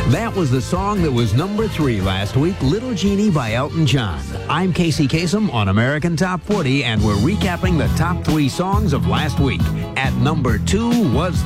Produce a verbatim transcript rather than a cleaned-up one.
That was the song that was number three last week, Little Genie by Elton John. I'm Casey Kasem on American Top forty, and we're recapping the top three songs of last week. At number two was